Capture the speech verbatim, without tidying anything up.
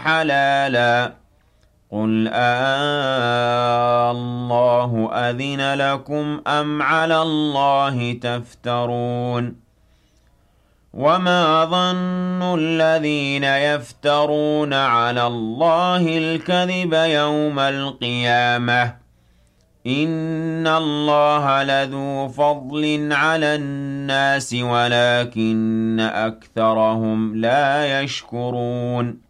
حلالا قل آه الله أذن لكم أم على الله تفترون وما ظن الذين يفترون على الله الكذب يوم القيامة إن الله لذو فضل على الناس ولكن أكثرهم لا يشكرون